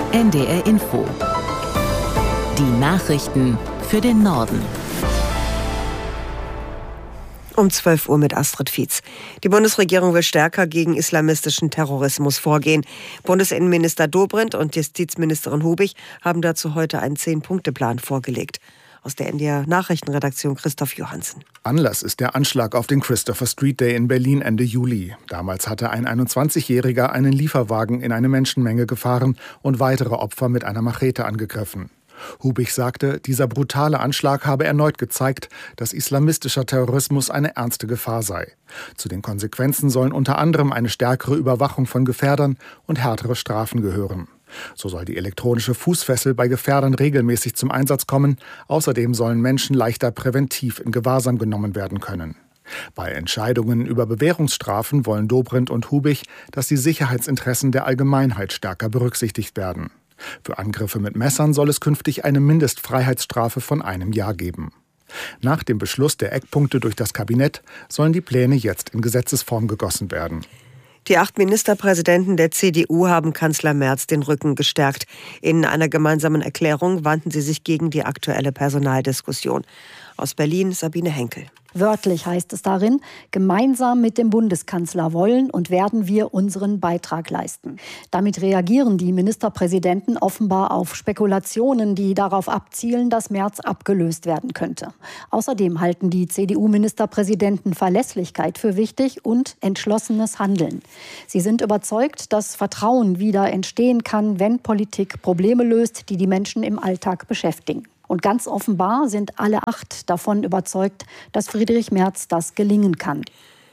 NDR Info. Die Nachrichten für den Norden. Um 12 Uhr mit Astrid Fietz. Die Bundesregierung will stärker gegen islamistischen Terrorismus vorgehen. Bundesinnenminister Dobrindt und Justizministerin Hubig haben dazu heute einen 10-Punkte-Plan vorgelegt. Aus der NDR Nachrichtenredaktion Christoph Johansen. Anlass ist der Anschlag auf den Christopher Street Day in Berlin Ende Juli. Damals hatte ein 21-Jähriger einen Lieferwagen in eine Menschenmenge gefahren und weitere Opfer mit einer Machete angegriffen. Hubig sagte, dieser brutale Anschlag habe erneut gezeigt, dass islamistischer Terrorismus eine ernste Gefahr sei. Zu den Konsequenzen sollen unter anderem eine stärkere Überwachung von Gefährdern und härtere Strafen gehören. So soll die elektronische Fußfessel bei Gefährdern regelmäßig zum Einsatz kommen. Außerdem sollen Menschen leichter präventiv in Gewahrsam genommen werden können. Bei Entscheidungen über Bewährungsstrafen wollen Dobrindt und Hubig, dass die Sicherheitsinteressen der Allgemeinheit stärker berücksichtigt werden. Für Angriffe mit Messern soll es künftig eine Mindestfreiheitsstrafe von 1 Jahr geben. Nach dem Beschluss der Eckpunkte durch das Kabinett sollen die Pläne jetzt in Gesetzesform gegossen werden. Die 8 Ministerpräsidenten der CDU haben Kanzler Merz den Rücken gestärkt. In einer gemeinsamen Erklärung wandten sie sich gegen die aktuelle Personaldiskussion. Aus Berlin Sabine Henkel. Wörtlich heißt es darin, gemeinsam mit dem Bundeskanzler wollen und werden wir unseren Beitrag leisten. Damit reagieren die Ministerpräsidenten offenbar auf Spekulationen, die darauf abzielen, dass Merz abgelöst werden könnte. Außerdem halten die CDU-Ministerpräsidenten Verlässlichkeit für wichtig und entschlossenes Handeln. Sie sind überzeugt, dass Vertrauen wieder entstehen kann, wenn Politik Probleme löst, die die Menschen im Alltag beschäftigen. Und ganz offenbar sind alle 8 davon überzeugt, dass Friedrich Merz das gelingen kann.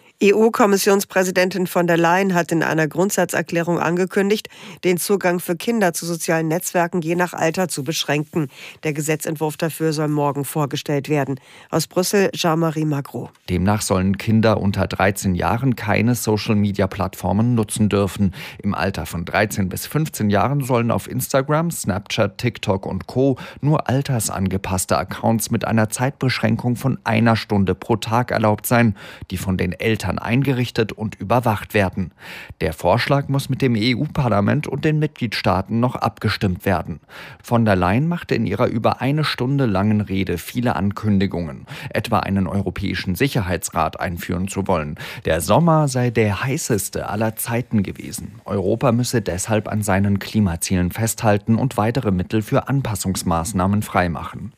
EU-Kommissionspräsidentin von der Leyen hat in einer Grundsatzerklärung angekündigt, den Zugang für Kinder zu sozialen Netzwerken je nach Alter zu beschränken. Der Gesetzentwurf dafür soll morgen vorgestellt werden. Aus Brüssel Jean-Marie Magro. Demnach sollen Kinder unter 13 Jahren keine Social-Media-Plattformen nutzen dürfen. Im Alter von 13 bis 15 Jahren sollen auf Instagram, Snapchat, TikTok und Co. nur altersangepasste Accounts mit einer Zeitbeschränkung von 1 Stunde pro Tag erlaubt sein, die von den Eltern eingerichtet und überwacht werden. Der Vorschlag muss mit dem EU-Parlament und den Mitgliedstaaten noch abgestimmt werden. Von der Leyen machte in ihrer über 1 Stunde langen Rede viele Ankündigungen, etwa einen europäischen Sicherheitsrat einführen zu wollen. Der Sommer sei der heißeste aller Zeiten gewesen. Europa müsse deshalb an seinen Klimazielen festhalten und weitere Mittel für Anpassungsmaßnahmen freimachen.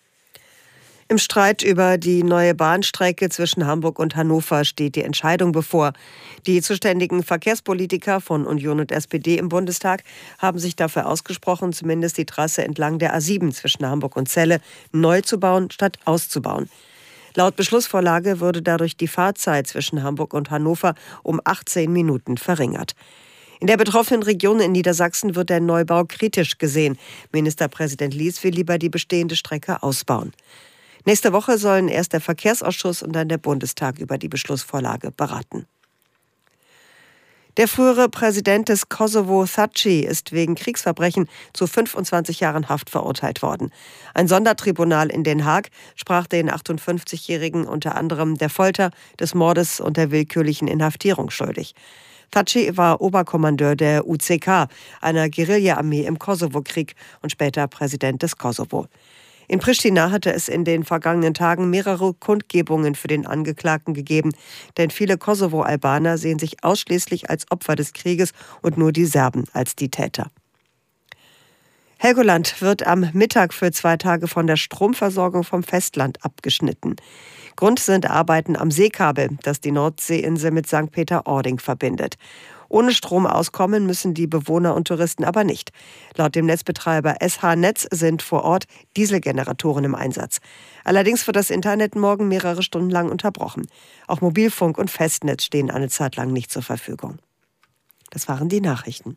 Im Streit über die neue Bahnstrecke zwischen Hamburg und Hannover steht die Entscheidung bevor. Die zuständigen Verkehrspolitiker von Union und SPD im Bundestag haben sich dafür ausgesprochen, zumindest die Trasse entlang der A7 zwischen Hamburg und Celle neu zu bauen, statt auszubauen. Laut Beschlussvorlage würde dadurch die Fahrzeit zwischen Hamburg und Hannover um 18 Minuten verringert. In der betroffenen Region in Niedersachsen wird der Neubau kritisch gesehen. Ministerpräsident Lies will lieber die bestehende Strecke ausbauen. Nächste Woche sollen erst der Verkehrsausschuss und dann der Bundestag über die Beschlussvorlage beraten. Der frühere Präsident des Kosovo, Thaçi, ist wegen Kriegsverbrechen zu 25 Jahren Haft verurteilt worden. Ein Sondertribunal in Den Haag sprach den 58-Jährigen unter anderem der Folter, des Mordes und der willkürlichen Inhaftierung schuldig. Thaçi war Oberkommandeur der UCK, einer Guerilla-Armee im Kosovo-Krieg und später Präsident des Kosovo. In Pristina hatte es in den vergangenen Tagen mehrere Kundgebungen für den Angeklagten gegeben, denn viele Kosovo-Albaner sehen sich ausschließlich als Opfer des Krieges und nur die Serben als die Täter. Helgoland wird am Mittag für 2 Tage von der Stromversorgung vom Festland abgeschnitten. Grund sind Arbeiten am Seekabel, das die Nordseeinsel mit St. Peter-Ording verbindet. Ohne Strom auskommen müssen die Bewohner und Touristen aber nicht. Laut dem Netzbetreiber SH Netz sind vor Ort Dieselgeneratoren im Einsatz. Allerdings wird das Internet morgen mehrere Stunden lang unterbrochen. Auch Mobilfunk und Festnetz stehen eine Zeit lang nicht zur Verfügung. Das waren die Nachrichten.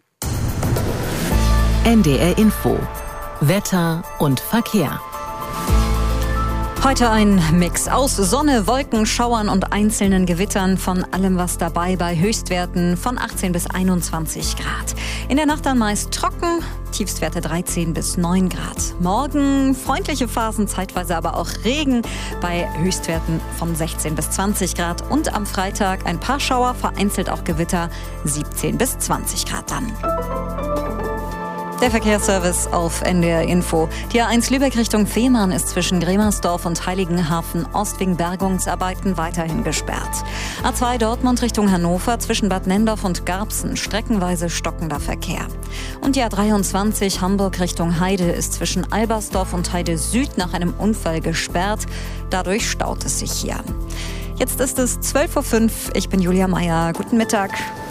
NDR Info. Wetter und Verkehr. Heute ein Mix aus Sonne, Wolken, Schauern und einzelnen Gewittern. Von allem was dabei bei Höchstwerten von 18 bis 21 Grad. In der Nacht dann meist trocken, Tiefstwerte 13 bis 9 Grad. Morgen freundliche Phasen, zeitweise aber auch Regen bei Höchstwerten von 16 bis 20 Grad. Und am Freitag ein paar Schauer, vereinzelt auch Gewitter, 17 bis 20 Grad dann. Der Verkehrsservice auf NDR Info. Die A1 Lübeck Richtung Fehmarn ist zwischen Gremersdorf und Heiligenhafen Ost wegen Bergungsarbeiten weiterhin gesperrt. A2 Dortmund Richtung Hannover zwischen Bad Nendorf und Garbsen streckenweise stockender Verkehr. Und die A23 Hamburg Richtung Heide ist zwischen Albersdorf und Heide Süd nach einem Unfall gesperrt. Dadurch staut es sich hier. Jetzt ist es 12:05 Uhr. Ich bin Julia Meyer. Guten Mittag.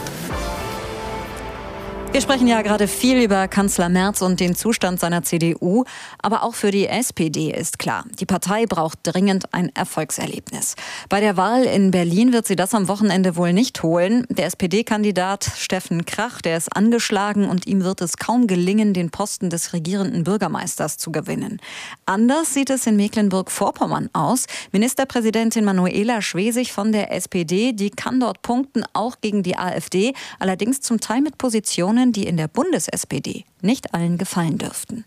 Wir sprechen ja gerade viel über Kanzler Merz und den Zustand seiner CDU. Aber auch für die SPD ist klar, die Partei braucht dringend ein Erfolgserlebnis. Bei der Wahl in Berlin wird sie das am Wochenende wohl nicht holen. Der SPD-Kandidat Steffen Krach, der ist angeschlagen und ihm wird es kaum gelingen, den Posten des regierenden Bürgermeisters zu gewinnen. Anders sieht es in Mecklenburg-Vorpommern aus. Ministerpräsidentin Manuela Schwesig von der SPD, die kann dort punkten, auch gegen die AfD, allerdings zum Teil mit Positionen, die in der Bundes-SPD nicht allen gefallen dürften.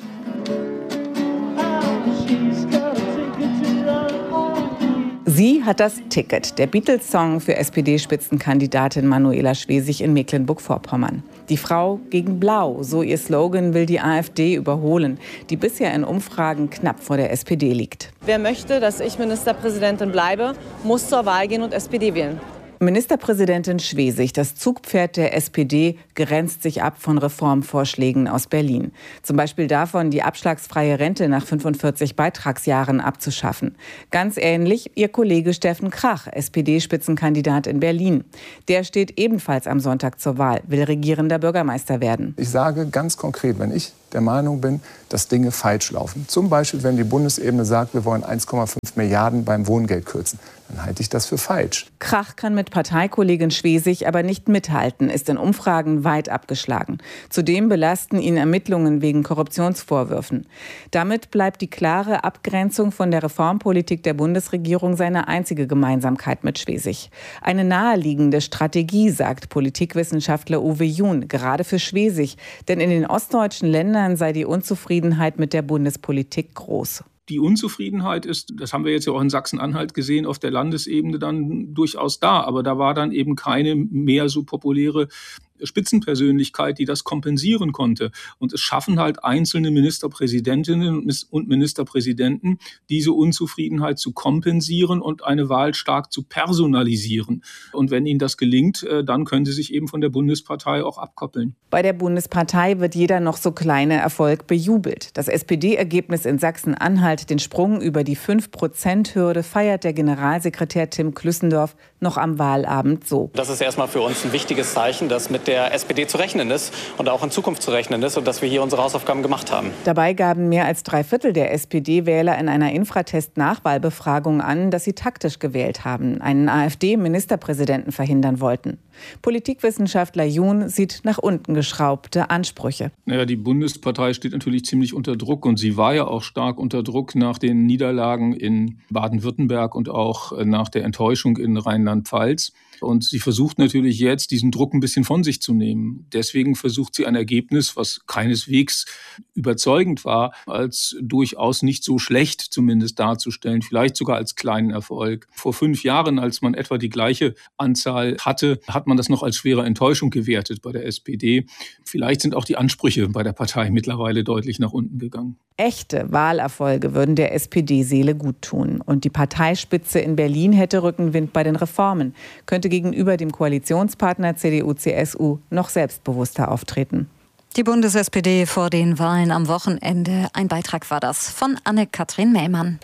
Sie hat das Ticket, der Beatles-Song für SPD-Spitzenkandidatin Manuela Schwesig in Mecklenburg-Vorpommern. Die Frau gegen Blau, so ihr Slogan, will die AfD überholen, die bisher in Umfragen knapp vor der SPD liegt. Wer möchte, dass ich Ministerpräsidentin bleibe, muss zur Wahl gehen und SPD wählen. Ministerpräsidentin Schwesig, das Zugpferd der SPD, grenzt sich ab von Reformvorschlägen aus Berlin. Zum Beispiel davon, die abschlagsfreie Rente nach 45 Beitragsjahren abzuschaffen. Ganz ähnlich ihr Kollege Steffen Krach, SPD-Spitzenkandidat in Berlin. Der steht ebenfalls am Sonntag zur Wahl, will regierender Bürgermeister werden. Ich sage ganz konkret, wenn ich der Meinung bin, dass Dinge falsch laufen. Zum Beispiel, wenn die Bundesebene sagt, wir wollen 1,5 Milliarden beim Wohngeld kürzen, dann halte ich das für falsch. Krach kann mit Parteikollegin Schwesig aber nicht mithalten, ist in Umfragen weit abgeschlagen. Zudem belasten ihn Ermittlungen wegen Korruptionsvorwürfen. Damit bleibt die klare Abgrenzung von der Reformpolitik der Bundesregierung seine einzige Gemeinsamkeit mit Schwesig. Eine naheliegende Strategie, sagt Politikwissenschaftler Uwe Jun, gerade für Schwesig. Denn in den ostdeutschen Ländern sei die Unzufriedenheit mit der Bundespolitik groß. Die Unzufriedenheit ist, das haben wir jetzt ja auch in Sachsen-Anhalt gesehen, auf der Landesebene dann durchaus da. Aber da war dann eben keine mehr so populäre Spitzenpersönlichkeit, die das kompensieren konnte. Und es schaffen halt einzelne Ministerpräsidentinnen und Ministerpräsidenten, diese Unzufriedenheit zu kompensieren und eine Wahl stark zu personalisieren. Und wenn ihnen das gelingt, dann können sie sich eben von der Bundespartei auch abkoppeln. Bei der Bundespartei wird jeder noch so kleine Erfolg bejubelt. Das SPD-Ergebnis in Sachsen-Anhalt, den Sprung über die 5%-Hürde, feiert der Generalsekretär Tim Klüssendorf noch am Wahlabend so. Das ist erstmal für uns ein wichtiges Zeichen, dass mit der SPD zu rechnen ist und auch in Zukunft zu rechnen ist und dass wir hier unsere Hausaufgaben gemacht haben. Dabei gaben mehr als 3/4 der SPD-Wähler in einer Infratest-Nachwahlbefragung an, dass sie taktisch gewählt haben, einen AfD-Ministerpräsidenten verhindern wollten. Politikwissenschaftler Jun sieht nach unten geschraubte Ansprüche. Naja, die Bundespartei steht natürlich ziemlich unter Druck und sie war ja auch stark unter Druck nach den Niederlagen in Baden-Württemberg und auch nach der Enttäuschung in Rheinland-Pfalz. Und sie versucht natürlich jetzt, diesen Druck ein bisschen von sich zu nehmen. Deswegen versucht sie ein Ergebnis, was keineswegs überzeugend war, als durchaus nicht so schlecht zumindest darzustellen, vielleicht sogar als kleinen Erfolg. Vor 5 Jahren, als man etwa die gleiche Anzahl hatte, hat man das noch als schwere Enttäuschung gewertet bei der SPD. Vielleicht sind auch die Ansprüche bei der Partei mittlerweile deutlich nach unten gegangen. Echte Wahlerfolge würden der SPD-Seele gut tun. Und die Parteispitze in Berlin hätte Rückenwind bei den Reformen, könnte gegenüber dem Koalitionspartner CDU/CSU noch selbstbewusster auftreten. Die Bundes-SPD vor den Wahlen am Wochenende. Ein Beitrag war das von Anne-Kathrin Mähmann.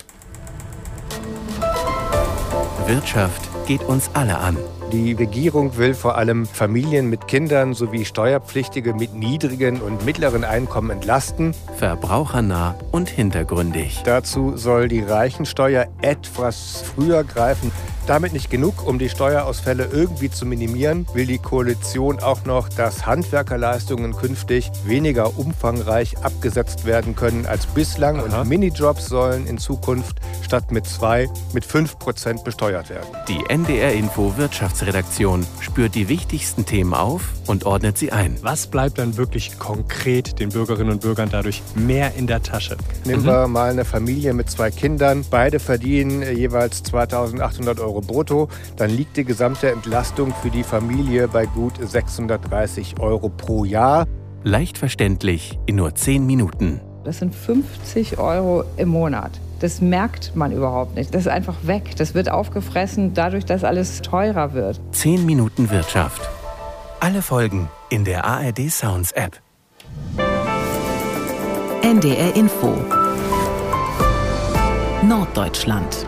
Wirtschaft geht uns alle an. Die Regierung will vor allem Familien mit Kindern sowie Steuerpflichtige mit niedrigen und mittleren Einkommen entlasten. Verbrauchernah und hintergründig. Dazu soll die Reichensteuer etwas früher greifen. Damit nicht genug, um die Steuerausfälle irgendwie zu minimieren, will die Koalition auch noch, dass Handwerkerleistungen künftig weniger umfangreich abgesetzt werden können als bislang. Und Minijobs sollen in Zukunft statt mit 2 mit 5% besteuert werden. Die NDR Info Wirtschaftsredaktion spürt die wichtigsten Themen auf und ordnet sie ein. Was bleibt dann wirklich konkret den Bürgerinnen und Bürgern dadurch mehr in der Tasche? Nehmen wir mal eine Familie mit 2 Kindern. Beide verdienen jeweils 2.800 € brutto. Dann liegt die gesamte Entlastung für die Familie bei gut 630 € pro Jahr. Leicht verständlich in nur 10 Minuten. Das sind 50 € im Monat. Das merkt man überhaupt nicht. Das ist einfach weg. Das wird aufgefressen dadurch, dass alles teurer wird. 10 Minuten Wirtschaft. Alle Folgen in der ARD Sounds App. NDR Info. Norddeutschland.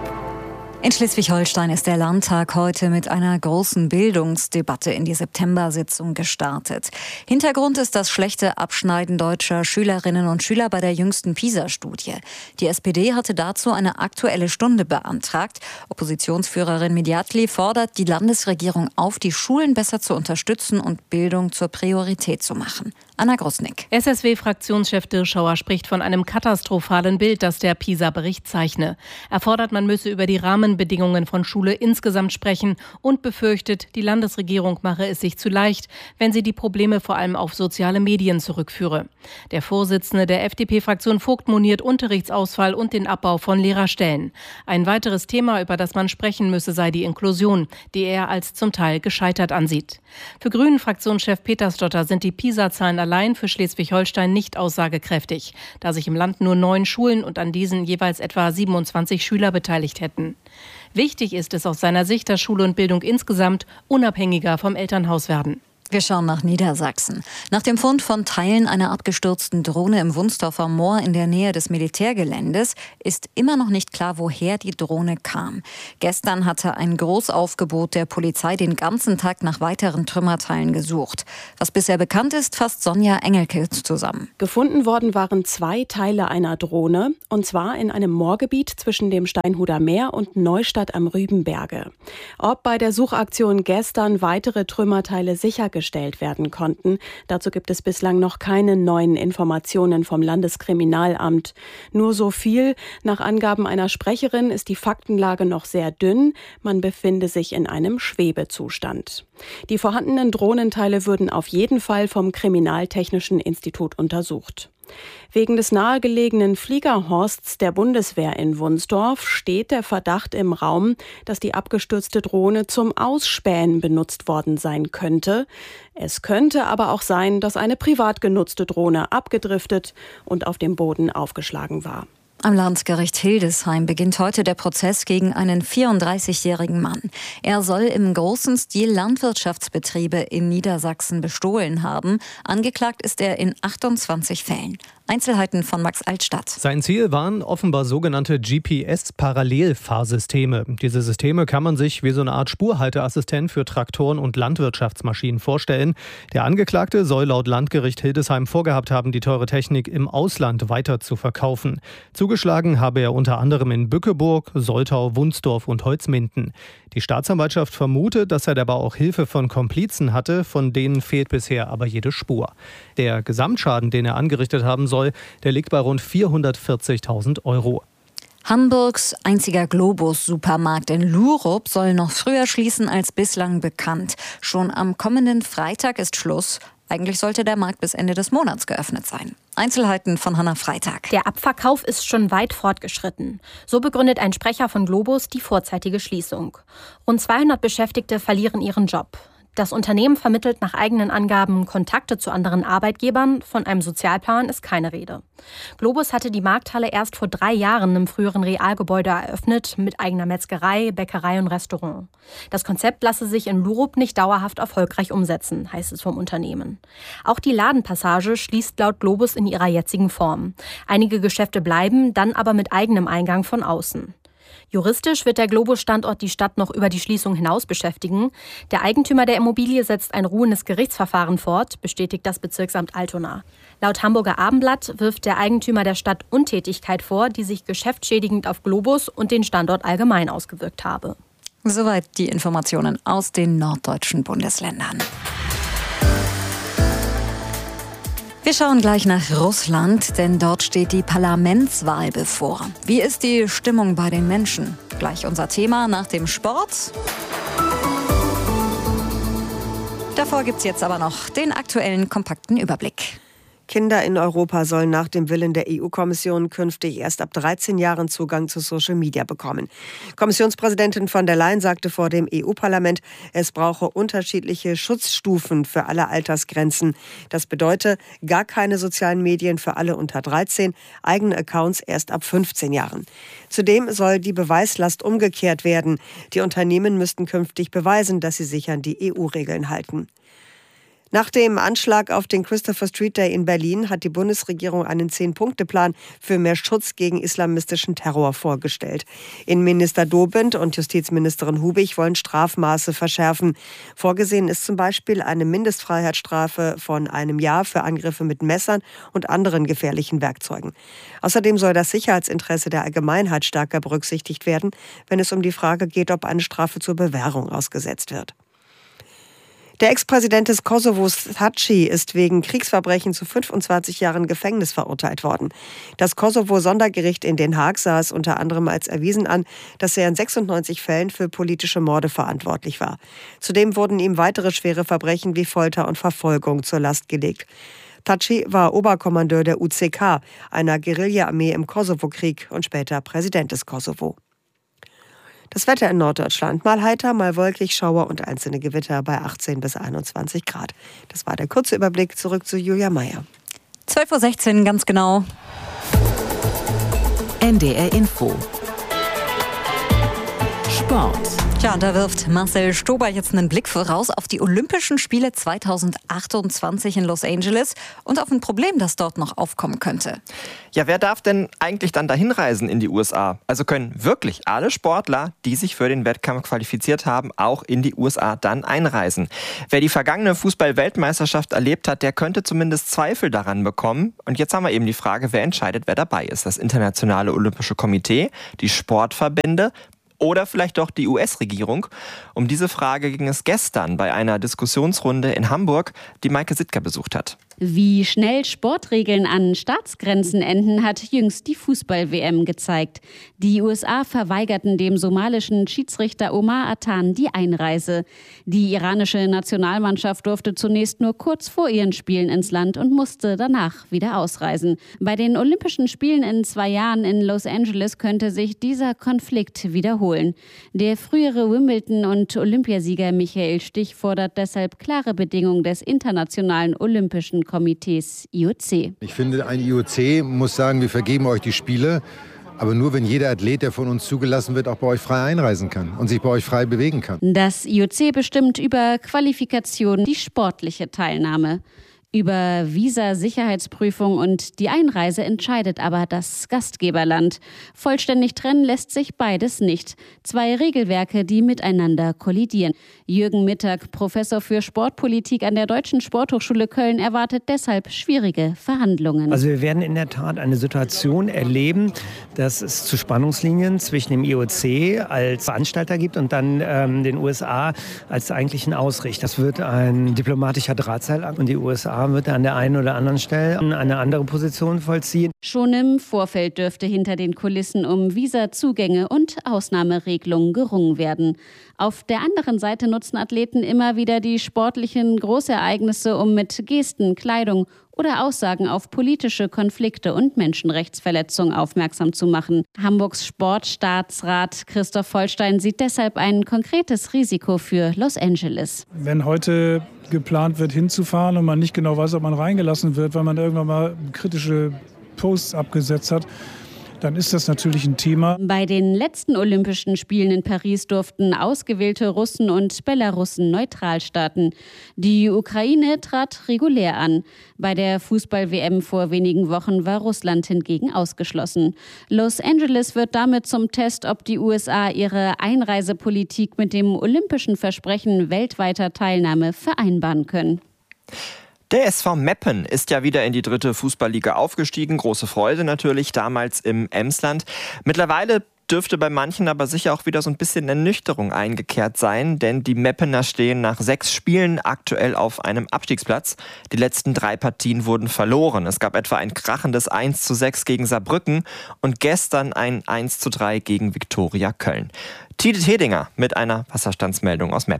In Schleswig-Holstein ist der Landtag heute mit einer großen Bildungsdebatte in die September-Sitzung gestartet. Hintergrund ist das schlechte Abschneiden deutscher Schülerinnen und Schüler bei der jüngsten PISA-Studie. Die SPD hatte dazu eine Aktuelle Stunde beantragt. Oppositionsführerin Mediatli fordert die Landesregierung auf, die Schulen besser zu unterstützen und Bildung zur Priorität zu machen. Anna Grusnick. SSW-Fraktionschef Dirschauer spricht von einem katastrophalen Bild, das der PISA-Bericht zeichne. Er fordert, man müsse über die Rahmenbedingungen von Schule insgesamt sprechen und befürchtet, die Landesregierung mache es sich zu leicht, wenn sie die Probleme vor allem auf soziale Medien zurückführe. Der Vorsitzende der FDP-Fraktion Vogt moniert Unterrichtsausfall und den Abbau von Lehrerstellen. Ein weiteres Thema, über das man sprechen müsse, sei die Inklusion, die er als zum Teil gescheitert ansieht. Für Grünen-Fraktionschef Petersdotter sind die PISA-Zahlen allein für Schleswig-Holstein nicht aussagekräftig, da sich im Land nur 9 Schulen und an diesen jeweils etwa 27 Schüler beteiligt hätten. Wichtig ist es aus seiner Sicht, dass Schule und Bildung insgesamt unabhängiger vom Elternhaus werden. Wir schauen nach Niedersachsen. Nach dem Fund von Teilen einer abgestürzten Drohne im Wunsdorfer Moor in der Nähe des Militärgeländes ist immer noch nicht klar, woher die Drohne kam. Gestern hatte ein Großaufgebot der Polizei den ganzen Tag nach weiteren Trümmerteilen gesucht. Was bisher bekannt ist, fasst Sonja Engelke zusammen. Gefunden worden waren 2 Teile einer Drohne, und zwar in einem Moorgebiet zwischen dem Steinhuder Meer und Neustadt am Rübenberge. Ob bei der Suchaktion gestern weitere Trümmerteile sichergestellt werden konnten. Dazu gibt es bislang noch keine neuen Informationen vom Landeskriminalamt. Nur so viel: Nach Angaben einer Sprecherin ist die Faktenlage noch sehr dünn. Man befinde sich in einem Schwebezustand. Die vorhandenen Drohnenteile würden auf jeden Fall vom Kriminaltechnischen Institut untersucht. Wegen des nahegelegenen Fliegerhorsts der Bundeswehr in Wunsdorf steht der Verdacht im Raum, dass die abgestürzte Drohne zum Ausspähen benutzt worden sein könnte. Es könnte aber auch sein, dass eine privat genutzte Drohne abgedriftet und auf dem Boden aufgeschlagen war. Am Landgericht Hildesheim beginnt heute der Prozess gegen einen 34-jährigen Mann. Er soll im großen Stil Landwirtschaftsbetriebe in Niedersachsen bestohlen haben. Angeklagt ist er in 28 Fällen. Einzelheiten von Max Altstadt. Sein Ziel waren offenbar sogenannte GPS-Parallelfahrsysteme. Diese Systeme kann man sich wie so eine Art Spurhalteassistent für Traktoren und Landwirtschaftsmaschinen vorstellen. Der Angeklagte soll laut Landgericht Hildesheim vorgehabt haben, die teure Technik im Ausland weiter zu verkaufen. Zugeschlagen habe er unter anderem in Bückeburg, Soltau, Wunsdorf und Holzminden. Die Staatsanwaltschaft vermutet, dass er dabei auch Hilfe von Komplizen hatte, von denen fehlt bisher aber jede Spur. Der Gesamtschaden, den er angerichtet haben soll, der liegt bei rund 440.000 €. Hamburgs einziger Globus-Supermarkt in Lurup soll noch früher schließen als bislang bekannt. Schon am kommenden Freitag ist Schluss. Eigentlich sollte der Markt bis Ende des Monats geöffnet sein. Einzelheiten von Hanna Freitag. Der Abverkauf ist schon weit fortgeschritten. So begründet ein Sprecher von Globus die vorzeitige Schließung. Rund 200 Beschäftigte verlieren ihren Job. Das Unternehmen vermittelt nach eigenen Angaben Kontakte zu anderen Arbeitgebern. Von einem Sozialplan ist keine Rede. Globus hatte die Markthalle erst vor 3 Jahren im früheren Realgebäude eröffnet, mit eigener Metzgerei, Bäckerei und Restaurant. Das Konzept lasse sich in Lurup nicht dauerhaft erfolgreich umsetzen, heißt es vom Unternehmen. Auch die Ladenpassage schließt laut Globus in ihrer jetzigen Form. Einige Geschäfte bleiben, dann aber mit eigenem Eingang von außen. Juristisch wird der Globus-Standort die Stadt noch über die Schließung hinaus beschäftigen. Der Eigentümer der Immobilie setzt ein ruhendes Gerichtsverfahren fort, bestätigt das Bezirksamt Altona. Laut Hamburger Abendblatt wirft der Eigentümer der Stadt Untätigkeit vor, die sich geschäftsschädigend auf Globus und den Standort allgemein ausgewirkt habe. Soweit die Informationen aus den norddeutschen Bundesländern. Wir schauen gleich nach Russland, denn dort steht die Parlamentswahl bevor. Wie ist die Stimmung bei den Menschen? Gleich unser Thema nach dem Sport. Davor gibt's jetzt aber noch den aktuellen kompakten Überblick. Kinder in Europa sollen nach dem Willen der EU-Kommission künftig erst ab 13 Jahren Zugang zu Social Media bekommen. Kommissionspräsidentin von der Leyen sagte vor dem EU-Parlament, es brauche unterschiedliche Schutzstufen für alle Altersgrenzen. Das bedeutet gar keine sozialen Medien für alle unter 13, eigene Accounts erst ab 15 Jahren. Zudem soll die Beweislast umgekehrt werden. Die Unternehmen müssten künftig beweisen, dass sie sich an die EU-Regeln halten. Nach dem Anschlag auf den Christopher Street Day in Berlin hat die Bundesregierung einen 10-Punkte-Plan für mehr Schutz gegen islamistischen Terror vorgestellt. Innenminister Dobrindt und Justizministerin Hubig wollen Strafmaße verschärfen. Vorgesehen ist zum Beispiel eine Mindestfreiheitsstrafe von 1 Jahr für Angriffe mit Messern und anderen gefährlichen Werkzeugen. Außerdem soll das Sicherheitsinteresse der Allgemeinheit stärker berücksichtigt werden, wenn es um die Frage geht, ob eine Strafe zur Bewährung ausgesetzt wird. Der Ex-Präsident des Kosovos Thaçi ist wegen Kriegsverbrechen zu 25 Jahren Gefängnis verurteilt worden. Das Kosovo-Sondergericht in Den Haag sah es unter anderem als erwiesen an, dass er in 96 Fällen für politische Morde verantwortlich war. Zudem wurden ihm weitere schwere Verbrechen wie Folter und Verfolgung zur Last gelegt. Thaçi war Oberkommandeur der UCK, einer Guerilla-Armee im Kosovo-Krieg und später Präsident des Kosovo. Das Wetter in Norddeutschland, mal heiter, mal wolkig, Schauer und einzelne Gewitter bei 18 bis 21 Grad. Das war der kurze Überblick. Zurück zu Julia Meyer. 12:16 Uhr, ganz genau. NDR Info. Sport. Tja, da wirft Marcel Stober jetzt einen Blick voraus auf die Olympischen Spiele 2028 in Los Angeles und auf ein Problem, das dort noch aufkommen könnte. Ja, wer darf denn eigentlich dann dahin reisen in die USA? Also können wirklich alle Sportler, die sich für den Wettkampf qualifiziert haben, auch in die USA dann einreisen? Wer die vergangene Fußball-Weltmeisterschaft erlebt hat, der könnte zumindest Zweifel daran bekommen. Und jetzt haben wir eben die Frage, wer entscheidet, wer dabei ist? Das Internationale Olympische Komitee, die Sportverbände, oder vielleicht doch die US-Regierung? Um diese Frage ging es gestern bei einer Diskussionsrunde in Hamburg, die Maike Sittger besucht hat. Wie schnell Sportregeln an Staatsgrenzen enden, hat jüngst die Fußball-WM gezeigt. Die USA verweigerten dem somalischen Schiedsrichter Omar Atan die Einreise. Die iranische Nationalmannschaft durfte zunächst nur kurz vor ihren Spielen ins Land und musste danach wieder ausreisen. Bei den Olympischen Spielen in 2 Jahren in Los Angeles könnte sich dieser Konflikt wiederholen. Der frühere Wimbledon- und Olympiasieger Michael Stich fordert deshalb klare Bedingungen des Internationalen Olympischen Komitees IOC. Ich finde, ein IOC muss sagen, wir vergeben euch die Spiele, aber nur wenn jeder Athlet, der von uns zugelassen wird, auch bei euch frei einreisen kann und sich bei euch frei bewegen kann. Das IOC bestimmt über Qualifikation die sportliche Teilnahme. Über Visa-Sicherheitsprüfung und die Einreise entscheidet aber das Gastgeberland. Vollständig trennen lässt sich beides nicht. 2 Regelwerke, die miteinander kollidieren. Jürgen Mittag, Professor für Sportpolitik an der Deutschen Sporthochschule Köln, erwartet deshalb schwierige Verhandlungen. Also wir werden in der Tat eine Situation erleben, dass es zu Spannungslinien zwischen dem IOC als Veranstalter gibt und dann den USA als eigentlichen Ausrichter. Das wird ein diplomatischer Drahtseilakt und die USA wird an der einen oder anderen Stelle eine andere Position vollziehen. Schon im Vorfeld dürfte hinter den Kulissen um Visazugänge und Ausnahmeregelungen gerungen werden. Auf der anderen Seite nutzen Athleten immer wieder die sportlichen Großereignisse, um mit Gesten, Kleidung oder Aussagen auf politische Konflikte und Menschenrechtsverletzungen aufmerksam zu machen. Hamburgs Sportstaatsrat Christoph Vollstein sieht deshalb ein konkretes Risiko für Los Angeles. Wenn heute geplant wird, hinzufahren und man nicht genau weiß, ob man reingelassen wird, weil man irgendwann mal kritische Posts abgesetzt hat, dann ist das natürlich ein Thema. Bei den letzten Olympischen Spielen in Paris durften ausgewählte Russen und Belarussen neutral starten. Die Ukraine trat regulär an. Bei der Fußball-WM vor wenigen Wochen war Russland hingegen ausgeschlossen. Los Angeles wird damit zum Test, ob die USA ihre Einreisepolitik mit dem olympischen Versprechen weltweiter Teilnahme vereinbaren können. Der SV Meppen ist ja wieder in die 3. Fußballliga aufgestiegen. Große Freude natürlich, damals im Emsland. Mittlerweile dürfte bei manchen aber sicher auch wieder so ein bisschen Ernüchterung eingekehrt sein, denn die Meppener stehen nach 6 Spielen aktuell auf einem Abstiegsplatz. Die letzten 3 Partien wurden verloren. Es gab etwa ein krachendes 1:6 gegen Saarbrücken und gestern ein 1:3 gegen Viktoria Köln. Tide Tedinger mit einer Wasserstandsmeldung aus Meppen.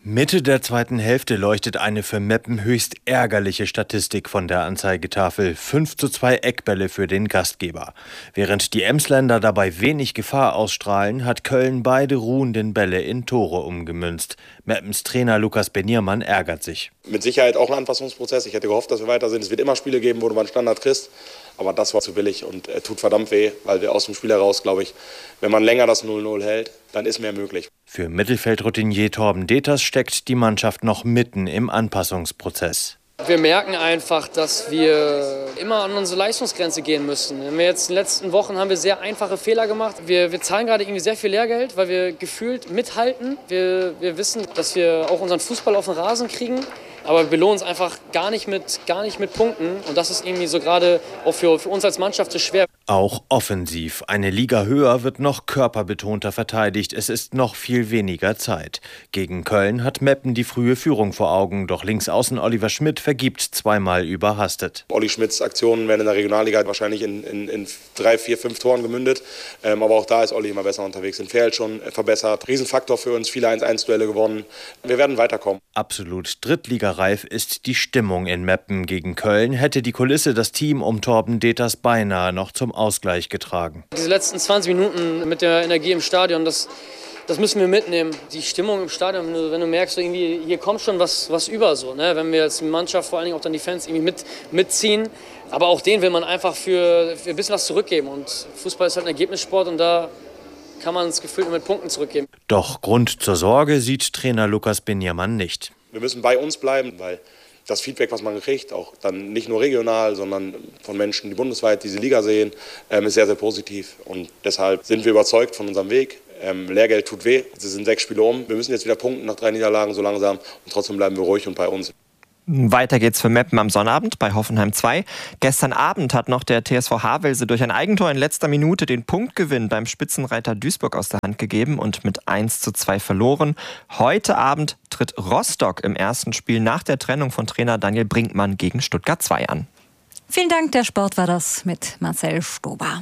Mitte der zweiten Hälfte leuchtet eine für Meppen höchst ärgerliche Statistik von der Anzeigetafel. 5:2 Eckbälle für den Gastgeber. Während die Emsländer dabei wenig Gefahr ausstrahlen, hat Köln beide ruhenden Bälle in Tore umgemünzt. Meppens Trainer Lukas Beniermann ärgert sich. Mit Sicherheit auch ein Anpassungsprozess. Ich hätte gehofft, dass wir weiter sind. Es wird immer Spiele geben, wo du mal einen Standard kriegst. Aber das war zu billig und tut verdammt weh, weil wir aus dem Spiel heraus, glaube ich, wenn man länger das 0-0 hält, dann ist mehr möglich. Für Mittelfeldroutinier Torben Deters steckt die Mannschaft noch mitten im Anpassungsprozess. Wir merken einfach, dass wir immer an unsere Leistungsgrenze gehen müssen. In den letzten Wochen haben wir sehr einfache Fehler gemacht. Wir zahlen gerade irgendwie sehr viel Lehrgeld, weil wir gefühlt mithalten. Wir wissen, dass wir auch unseren Fußball auf den Rasen kriegen. Aber wir belohnen uns einfach gar nicht mit Punkten. Und das ist irgendwie so gerade auch für uns als Mannschaft so schwer. Auch offensiv. Eine Liga höher wird noch körperbetonter verteidigt. Es ist noch viel weniger Zeit. Gegen Köln hat Meppen die frühe Führung vor Augen. Doch Linksaußen Oliver Schmidt vergibt zweimal überhastet. Olli Schmidts Aktionen werden in der Regionalliga wahrscheinlich in 3, 4, 5 Toren gemündet. Aber auch da ist Olli immer besser unterwegs. Den Feld schon verbessert. Riesenfaktor für uns. Viele 1-1-Duelle gewonnen. Wir werden weiterkommen. Absolut drittligareif ist die Stimmung in Meppen. Gegen Köln hätte die Kulisse das Team um Torben Deters beinahe noch zum Ausgleich getragen. Diese letzten 20 Minuten mit der Energie im Stadion, das müssen wir mitnehmen. Die Stimmung im Stadion, wenn du merkst, irgendwie, hier kommt schon was über. So, ne? Wenn wir als Mannschaft, vor allen Dingen auch dann die Fans irgendwie mitziehen. Aber auch denen will man einfach für ein bisschen was zurückgeben. Und Fußball ist halt ein Ergebnissport und da kann man es gefühlt mit Punkten zurückgeben. Doch Grund zur Sorge sieht Trainer Lukas Beniermann nicht. Wir müssen bei uns bleiben, weil das Feedback, was man kriegt, auch dann nicht nur regional, sondern von Menschen, die bundesweit diese Liga sehen, ist sehr, sehr positiv. Und deshalb sind wir überzeugt von unserem Weg. Lehrgeld tut weh, es sind 6 Spiele um. Wir müssen jetzt wieder punkten nach 3 Niederlagen so langsam und trotzdem bleiben wir ruhig und bei uns. Weiter geht's für Meppen am Sonnabend bei Hoffenheim 2. Gestern Abend hat noch der TSV Havelse durch ein Eigentor in letzter Minute den Punktgewinn beim Spitzenreiter Duisburg aus der Hand gegeben und mit 1:2 verloren. Heute Abend tritt Rostock im ersten Spiel nach der Trennung von Trainer Daniel Brinkmann gegen Stuttgart 2 an. Vielen Dank, der Sport war das mit Marcel Stober.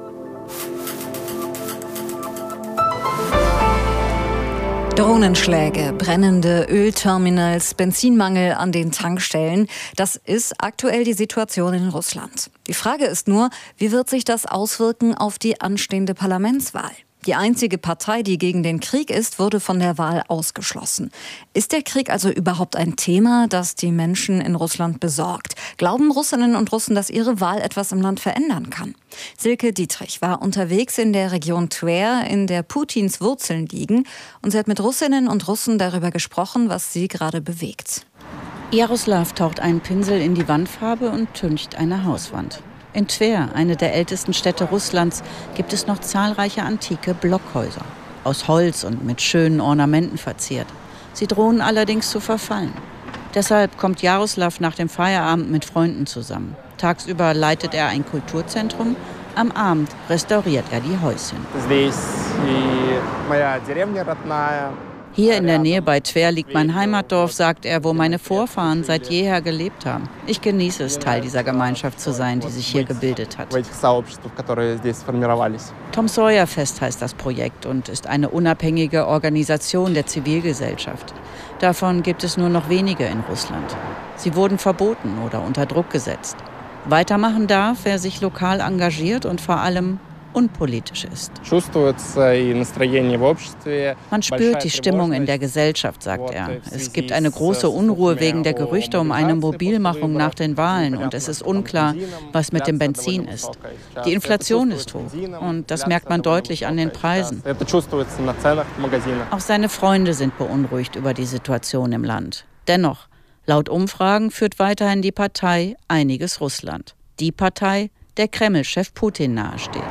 Drohnenschläge, brennende Ölterminals, Benzinmangel an den Tankstellen. Das ist aktuell die Situation in Russland. Die Frage ist nur, wie wird sich das auswirken auf die anstehende Parlamentswahl? Die einzige Partei, die gegen den Krieg ist, wurde von der Wahl ausgeschlossen. Ist der Krieg also überhaupt ein Thema, das die Menschen in Russland besorgt? Glauben Russinnen und Russen, dass ihre Wahl etwas im Land verändern kann? Silke Dietrich war unterwegs in der Region Twer, in der Putins Wurzeln liegen. Und sie hat mit Russinnen und Russen darüber gesprochen, was sie gerade bewegt. Jaroslav taucht einen Pinsel in die Wandfarbe und tüncht eine Hauswand. In Twer, eine der ältesten Städte Russlands, gibt es noch zahlreiche antike Blockhäuser. Aus Holz und mit schönen Ornamenten verziert. Sie drohen allerdings zu verfallen. Deshalb kommt Jaroslav nach dem Feierabend mit Freunden zusammen. Tagsüber leitet er ein Kulturzentrum, am Abend restauriert er die Häuschen. Hier in der Nähe bei Twer liegt mein Heimatdorf, sagt er, wo meine Vorfahren seit jeher gelebt haben. Ich genieße es, Teil dieser Gemeinschaft zu sein, die sich hier gebildet hat. Tom Sawyer Fest heißt das Projekt und ist eine unabhängige Organisation der Zivilgesellschaft. Davon gibt es nur noch wenige in Russland. Sie wurden verboten oder unter Druck gesetzt. Weitermachen darf, wer sich lokal engagiert und vor allem unpolitisch ist. Man spürt die Stimmung in der Gesellschaft, sagt er. Es gibt eine große Unruhe wegen der Gerüchte um eine Mobilmachung nach den Wahlen und es ist unklar, was mit dem Benzin ist. Die Inflation ist hoch und das merkt man deutlich an den Preisen. Auch seine Freunde sind beunruhigt über die Situation im Land. Dennoch, laut Umfragen führt weiterhin die Partei Einiges Russland. Die Partei, der Kreml-Chef Putin nahesteht.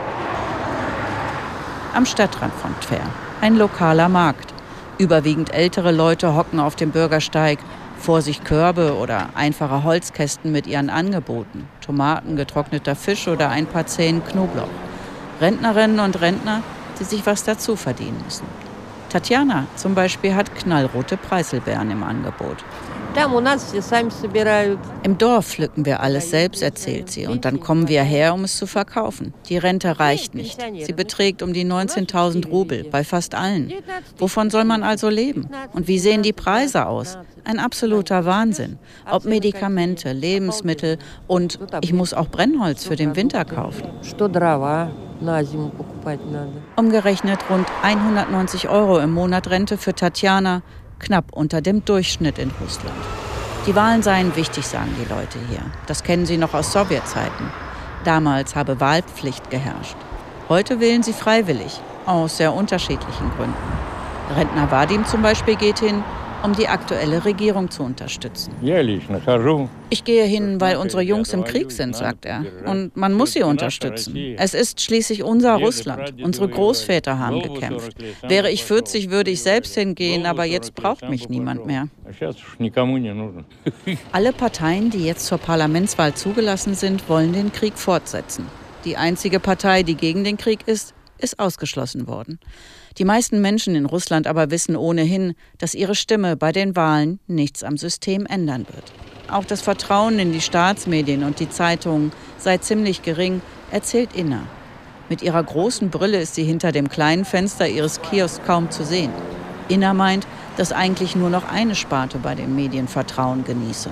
Am Stadtrand von Twer, ein lokaler Markt. Überwiegend ältere Leute hocken auf dem Bürgersteig, vor sich Körbe oder einfache Holzkästen mit ihren Angeboten. Tomaten, getrockneter Fisch oder ein paar Zehen Knoblauch. Rentnerinnen und Rentner, die sich was dazu verdienen müssen. Tatjana zum Beispiel hat knallrote Preiselbeeren im Angebot. Im Dorf pflücken wir alles selbst, erzählt sie. Und dann kommen wir her, um es zu verkaufen. Die Rente reicht nicht. Sie beträgt um die 19.000 Rubel bei fast allen. Wovon soll man also leben? Und wie sehen die Preise aus? Ein absoluter Wahnsinn. Ob Medikamente, Lebensmittel und ich muss auch Brennholz für den Winter kaufen. Umgerechnet rund 190 € im Monat Rente für Tatjana, knapp unter dem Durchschnitt in Russland. Die Wahlen seien wichtig, sagen die Leute hier. Das kennen sie noch aus Sowjetzeiten. Damals habe Wahlpflicht geherrscht. Heute wählen sie freiwillig, aus sehr unterschiedlichen Gründen. Rentner Vadim zum Beispiel geht hin, um die aktuelle Regierung zu unterstützen. Ich gehe hin, weil unsere Jungs im Krieg sind, sagt er. Und man muss sie unterstützen. Es ist schließlich unser Russland. Unsere Großväter haben gekämpft. Wäre ich 40, würde ich selbst hingehen, aber jetzt braucht mich niemand mehr. Alle Parteien, die jetzt zur Parlamentswahl zugelassen sind, wollen den Krieg fortsetzen. Die einzige Partei, die gegen den Krieg ist ausgeschlossen worden. Die meisten Menschen in Russland aber wissen ohnehin, dass ihre Stimme bei den Wahlen nichts am System ändern wird. Auch das Vertrauen in die Staatsmedien und die Zeitungen sei ziemlich gering, erzählt Inna. Mit ihrer großen Brille ist sie hinter dem kleinen Fenster ihres Kiosks kaum zu sehen. Inna meint, dass eigentlich nur noch eine Sparte bei den Medien Vertrauen genieße.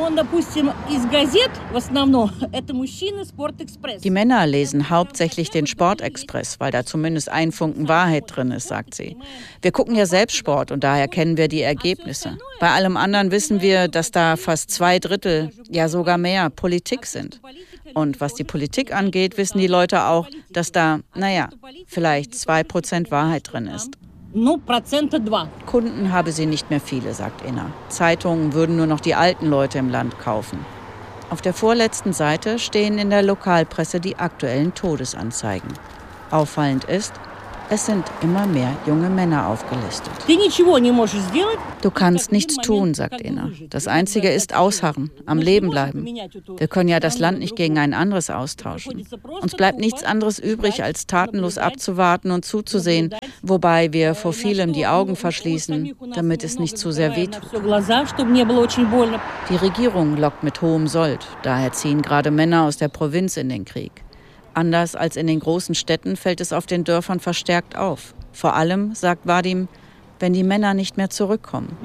Die Männer lesen hauptsächlich den Sportexpress, weil da zumindest ein Funken Wahrheit drin ist, sagt sie. Wir gucken ja selbst Sport und daher kennen wir die Ergebnisse. Bei allem anderen wissen wir, dass da fast 2/3, ja sogar mehr, Politik sind. Und was die Politik angeht, wissen die Leute auch, dass da, vielleicht 2% Wahrheit drin ist. Kunden habe sie nicht mehr viele, sagt Inna. Zeitungen würden nur noch die alten Leute im Land kaufen. Auf der vorletzten Seite stehen in der Lokalpresse die aktuellen Todesanzeigen. Auffallend ist, es sind immer mehr junge Männer aufgelistet. Du kannst nichts tun, sagt Inna. Das Einzige ist ausharren, am Leben bleiben. Wir können ja das Land nicht gegen ein anderes austauschen. Uns bleibt nichts anderes übrig, als tatenlos abzuwarten und zuzusehen, wobei wir vor vielem die Augen verschließen, damit es nicht zu sehr wehtut. Die Regierung lockt mit hohem Sold, daher ziehen gerade Männer aus der Provinz in den Krieg. Anders als in den großen Städten fällt es auf den Dörfern verstärkt auf. Vor allem, sagt Vadim, wenn die Männer nicht mehr zurückkommen.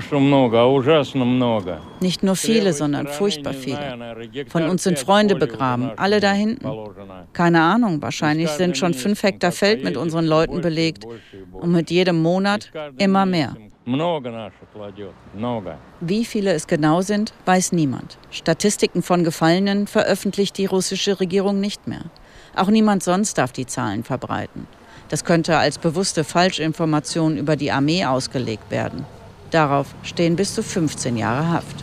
Nicht nur viele, sondern furchtbar viele. Von uns sind Freunde begraben, alle da hinten. Keine Ahnung, wahrscheinlich sind schon 5 Hektar Feld mit unseren Leuten belegt. Und mit jedem Monat immer mehr. Wie viele es genau sind, weiß niemand. Statistiken von Gefallenen veröffentlicht die russische Regierung nicht mehr. Auch niemand sonst darf die Zahlen verbreiten. Das könnte als bewusste Falschinformation über die Armee ausgelegt werden. Darauf stehen bis zu 15 Jahre Haft.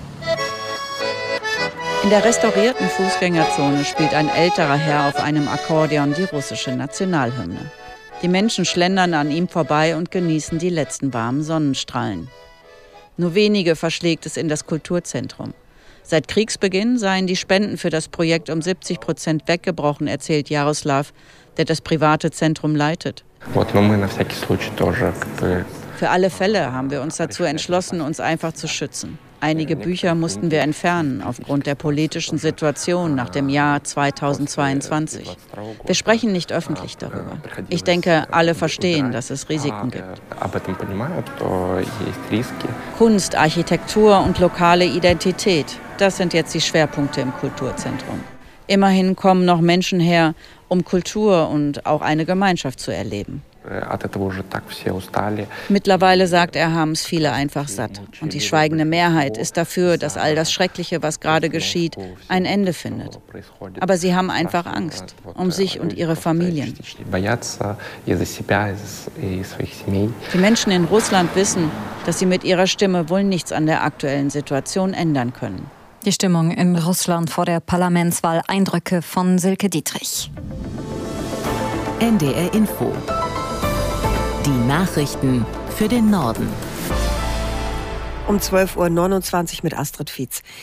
In der restaurierten Fußgängerzone spielt ein älterer Herr auf einem Akkordeon die russische Nationalhymne. Die Menschen schlendern an ihm vorbei und genießen die letzten warmen Sonnenstrahlen. Nur wenige verschlägt es in das Kulturzentrum. Seit Kriegsbeginn seien die Spenden für das Projekt um 70% weggebrochen, erzählt Jaroslav, der das private Zentrum leitet. Für alle Fälle haben wir uns dazu entschlossen, uns einfach zu schützen. Einige Bücher mussten wir entfernen aufgrund der politischen Situation nach dem Jahr 2022. Wir sprechen nicht öffentlich darüber. Ich denke, alle verstehen, dass es Risiken gibt. Kunst, Architektur und lokale Identität, das sind jetzt die Schwerpunkte im Kulturzentrum. Immerhin kommen noch Menschen her, um Kultur und auch eine Gemeinschaft zu erleben. Mittlerweile, sagt er, haben es viele einfach satt. Und die schweigende Mehrheit ist dafür, dass all das Schreckliche, was gerade geschieht, ein Ende findet. Aber sie haben einfach Angst um sich und ihre Familien. Die Menschen in Russland wissen, dass sie mit ihrer Stimme wohl nichts an der aktuellen Situation ändern können. Die Stimmung in Russland vor der Parlamentswahl. Eindrücke von Silke Dietrich. NDR Info. Die Nachrichten für den Norden. Um 12:29 Uhr mit Astrid Fietz.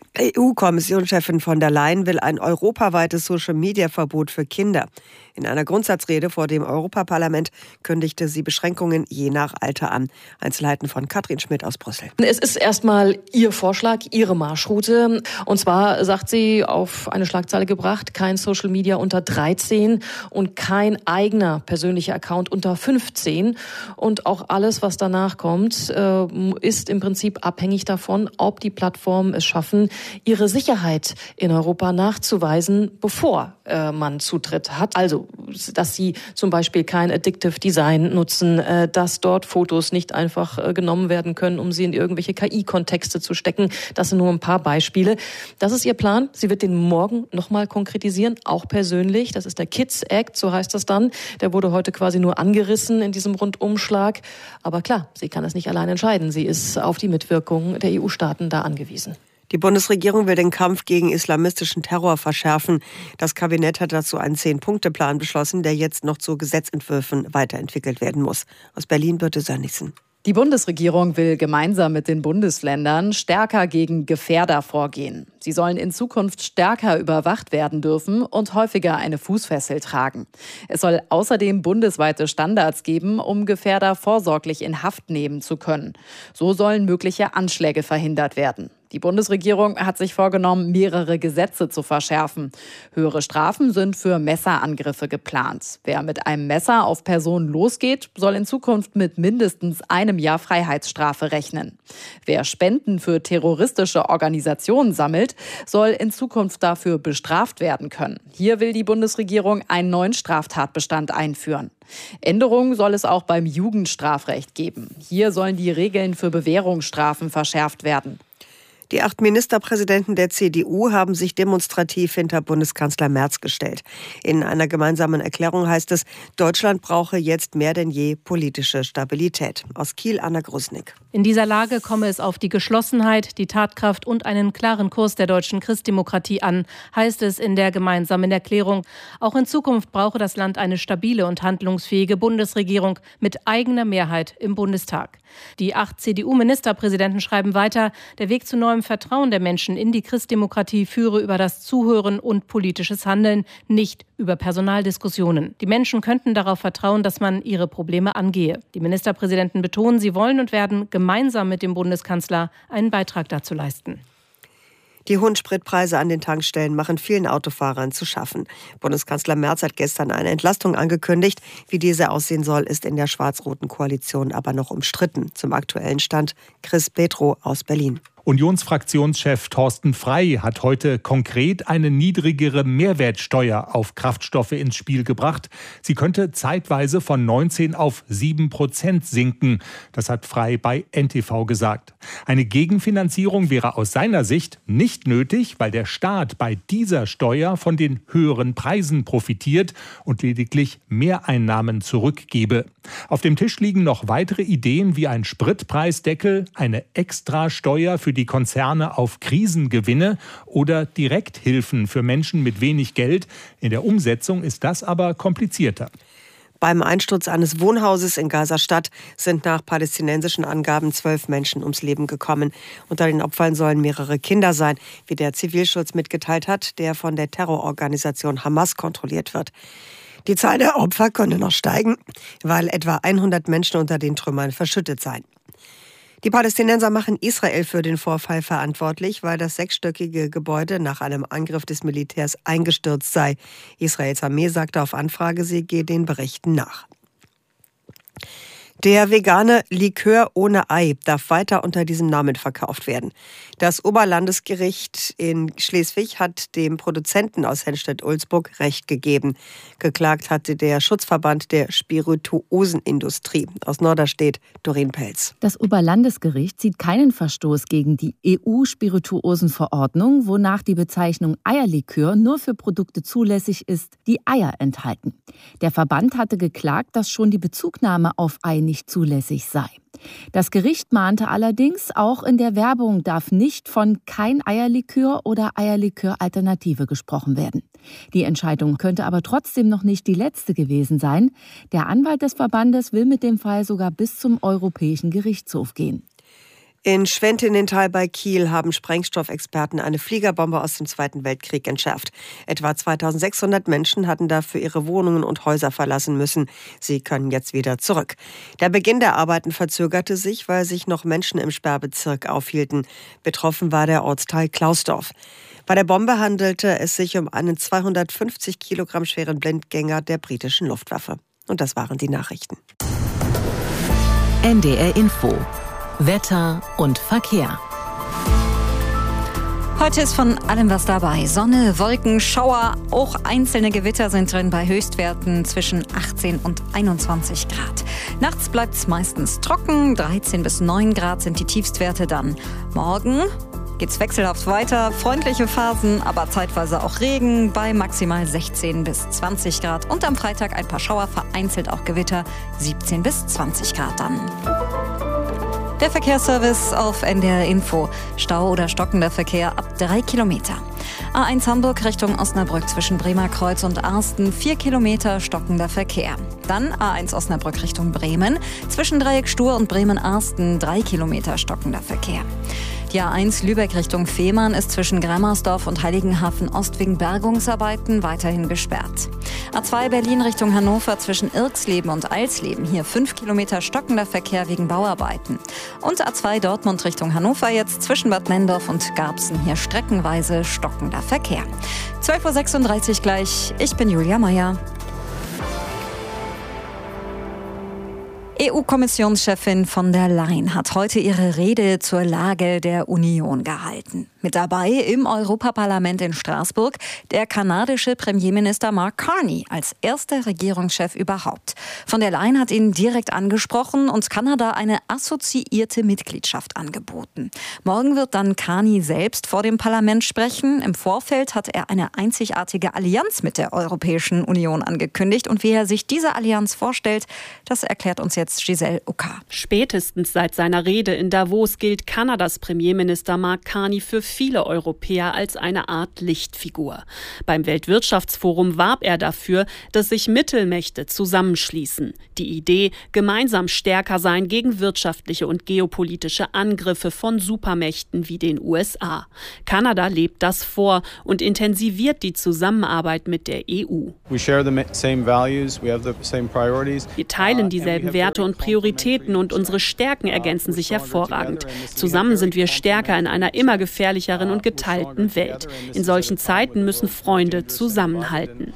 EU-Kommissionschefin von der Leyen will ein europaweites Social-Media-Verbot für Kinder. In einer Grundsatzrede vor dem Europaparlament kündigte sie Beschränkungen je nach Alter an. Einzelheiten von Katrin Schmidt aus Brüssel. Es ist erstmal ihr Vorschlag, ihre Marschroute. Und zwar, sagt sie, auf eine Schlagzeile gebracht, kein Social Media unter 13 und kein eigener persönlicher Account unter 15. Und auch alles, was danach kommt, ist im Prinzip abhängig davon, ob die Plattformen es schaffen, ihre Sicherheit in Europa nachzuweisen, bevor man Zutritt hat. Also, dass sie zum Beispiel kein Addictive Design nutzen, dass dort Fotos nicht einfach genommen werden können, um sie in irgendwelche KI-Kontexte zu stecken. Das sind nur ein paar Beispiele. Das ist ihr Plan. Sie wird den morgen nochmal konkretisieren, auch persönlich. Das ist der Kids Act, so heißt das dann. Der wurde heute quasi nur angerissen in diesem Rundumschlag. Aber klar, sie kann es nicht allein entscheiden. Sie ist auf die Mitwirkung der EU-Staaten da angewiesen. Die Bundesregierung will den Kampf gegen islamistischen Terror verschärfen. Das Kabinett hat dazu einen 10-Punkte-Plan beschlossen, der jetzt noch zu Gesetzentwürfen weiterentwickelt werden muss. Aus Berlin, Birte Sönnigsen. Die Bundesregierung will gemeinsam mit den Bundesländern stärker gegen Gefährder vorgehen. Sie sollen in Zukunft stärker überwacht werden dürfen und häufiger eine Fußfessel tragen. Es soll außerdem bundesweite Standards geben, um Gefährder vorsorglich in Haft nehmen zu können. So sollen mögliche Anschläge verhindert werden. Die Bundesregierung hat sich vorgenommen, mehrere Gesetze zu verschärfen. Höhere Strafen sind für Messerangriffe geplant. Wer mit einem Messer auf Personen losgeht, soll in Zukunft mit mindestens einem Jahr Freiheitsstrafe rechnen. Wer Spenden für terroristische Organisationen sammelt, soll in Zukunft dafür bestraft werden können. Hier will die Bundesregierung einen neuen Straftatbestand einführen. Änderungen soll es auch beim Jugendstrafrecht geben. Hier sollen die Regeln für Bewährungsstrafen verschärft werden. Die 8 Ministerpräsidenten der CDU haben sich demonstrativ hinter Bundeskanzler Merz gestellt. In einer gemeinsamen Erklärung heißt es, Deutschland brauche jetzt mehr denn je politische Stabilität. Aus Kiel, Anna Grusnick. In dieser Lage komme es auf die Geschlossenheit, die Tatkraft und einen klaren Kurs der deutschen Christdemokratie an, heißt es in der gemeinsamen Erklärung. Auch in Zukunft brauche das Land eine stabile und handlungsfähige Bundesregierung mit eigener Mehrheit im Bundestag. Die 8 CDU-Ministerpräsidenten schreiben weiter, der Weg zu neuem Vertrauen der Menschen in die Christdemokratie führe über das Zuhören und politisches Handeln, nicht über Personaldiskussionen. Die Menschen könnten darauf vertrauen, dass man ihre Probleme angehe. Die Ministerpräsidenten betonen, sie wollen und werden gemeinsam mit dem Bundeskanzler einen Beitrag dazu leisten. Die hohen Spritpreise an den Tankstellen machen vielen Autofahrern zu schaffen. Bundeskanzler Merz hat gestern eine Entlastung angekündigt. Wie diese aussehen soll, ist in der schwarz-roten Koalition aber noch umstritten. Zum aktuellen Stand Chris Petro aus Berlin. Unionsfraktionschef Thorsten Frey hat heute konkret eine niedrigere Mehrwertsteuer auf Kraftstoffe ins Spiel gebracht. Sie könnte zeitweise von 19 auf 7% sinken. Das hat Frey bei NTV gesagt. Eine Gegenfinanzierung wäre aus seiner Sicht nicht nötig, weil der Staat bei dieser Steuer von den höheren Preisen profitiert und lediglich Mehreinnahmen zurückgebe. Auf dem Tisch liegen noch weitere Ideen wie ein Spritpreisdeckel, eine Extrasteuer für die Konzerne auf Krisengewinne oder Direkthilfen für Menschen mit wenig Geld. In der Umsetzung ist das aber komplizierter. Beim Einsturz eines Wohnhauses in Gaza-Stadt sind nach palästinensischen Angaben 12 Menschen ums Leben gekommen. Unter den Opfern sollen mehrere Kinder sein, wie der Zivilschutz mitgeteilt hat, der von der Terrororganisation Hamas kontrolliert wird. Die Zahl der Opfer könne noch steigen, weil etwa 100 Menschen unter den Trümmern verschüttet seien. Die Palästinenser machen Israel für den Vorfall verantwortlich, weil das 6-stöckige Gebäude nach einem Angriff des Militärs eingestürzt sei. Israels Armee sagte auf Anfrage, sie gehe den Berichten nach. Der vegane Likör ohne Ei darf weiter unter diesem Namen verkauft werden. Das Oberlandesgericht in Schleswig hat dem Produzenten aus Henstedt-Ulzburg Recht gegeben. Geklagt hatte der Schutzverband der Spirituosenindustrie aus Norderstedt, Doreen Pelz. Das Oberlandesgericht sieht keinen Verstoß gegen die EU-Spirituosenverordnung, wonach die Bezeichnung Eierlikör nur für Produkte zulässig ist, die Eier enthalten. Der Verband hatte geklagt, dass schon die Bezugnahme auf Ei nicht zulässig sei. Das Gericht mahnte allerdings, auch in der Werbung darf nicht von kein Eierlikör oder Eierlikör-Alternative gesprochen werden. Die Entscheidung könnte aber trotzdem noch nicht die letzte gewesen sein. Der Anwalt des Verbandes will mit dem Fall sogar bis zum Europäischen Gerichtshof gehen. In Schwentinental bei Kiel haben Sprengstoffexperten eine Fliegerbombe aus dem Zweiten Weltkrieg entschärft. Etwa 2600 Menschen hatten dafür ihre Wohnungen und Häuser verlassen müssen. Sie können jetzt wieder zurück. Der Beginn der Arbeiten verzögerte sich, weil sich noch Menschen im Sperrbezirk aufhielten. Betroffen war der Ortsteil Klausdorf. Bei der Bombe handelte es sich um einen 250 Kilogramm schweren Blindgänger der britischen Luftwaffe. Und das waren die Nachrichten. NDR Info. Wetter und Verkehr. Heute ist von allem was dabei. Sonne, Wolken, Schauer, auch einzelne Gewitter sind drin bei Höchstwerten zwischen 18 und 21 Grad. Nachts bleibt es meistens trocken, 13 bis 9 Grad sind die Tiefstwerte dann. Morgen geht's wechselhaft weiter, freundliche Phasen, aber zeitweise auch Regen bei maximal 16 bis 20 Grad. Und am Freitag ein paar Schauer, vereinzelt auch Gewitter, 17 bis 20 Grad dann. Der Verkehrsservice auf NDR Info. Stau oder stockender Verkehr ab 3 Kilometer. A1 Hamburg Richtung Osnabrück zwischen Bremerkreuz und Arsten 4 Kilometer stockender Verkehr. Dann A1 Osnabrück Richtung Bremen zwischen Dreieck Stur und Bremen-Arsten 3 Kilometer stockender Verkehr. Die A1 Lübeck Richtung Fehmarn ist zwischen Greimersdorf und Heiligenhafen Ost wegen Bergungsarbeiten weiterhin gesperrt. A2 Berlin Richtung Hannover zwischen Irksleben und Eilsleben. Hier 5 Kilometer stockender Verkehr wegen Bauarbeiten. Und A2 Dortmund Richtung Hannover jetzt zwischen Bad Nenndorf und Garbsen. Hier streckenweise stockender Verkehr. 12.36 Uhr gleich. Ich bin Julia Meyer. EU-Kommissionschefin von der Leyen hat heute ihre Rede zur Lage der Union gehalten. Mit dabei im Europaparlament in Straßburg der kanadische Premierminister Mark Carney als erster Regierungschef überhaupt. Von der Leyen hat ihn direkt angesprochen und Kanada eine assoziierte Mitgliedschaft angeboten. Morgen wird dann Carney selbst vor dem Parlament sprechen. Im Vorfeld hat er eine einzigartige Allianz mit der Europäischen Union angekündigt. Und wie er sich diese Allianz vorstellt, das erklärt uns jetzt Giselle Ucker. Spätestens seit seiner Rede in Davos gilt Kanadas Premierminister Mark Carney für viele Europäer als eine Art Lichtfigur. Beim Weltwirtschaftsforum warb er dafür, dass sich Mittelmächte zusammenschließen. Die Idee, gemeinsam stärker sein gegen wirtschaftliche und geopolitische Angriffe von Supermächten wie den USA. Kanada lebt das vor und intensiviert die Zusammenarbeit mit der EU. Wir teilen dieselben Werte und Prioritäten und unsere Stärken ergänzen sich hervorragend. Zusammen sind wir stärker in einer immer gefährlicheren und geteilten Welt. In solchen Zeiten müssen Freunde zusammenhalten,